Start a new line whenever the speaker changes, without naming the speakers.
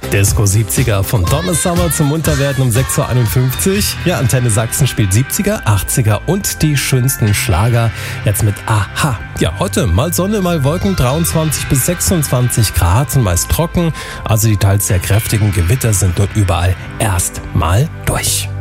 Disco 70er von Donna Summer zum Munterwerden um 6.51 Uhr. Ja, Antenne Sachsen spielt 70er, 80er und die schönsten Schlager. Jetzt mit Aha. Ja, heute mal Sonne, mal Wolken, 23 bis 26 Grad und meist trocken. Also die teils sehr kräftigen Gewitter sind dort überall erst mal durch.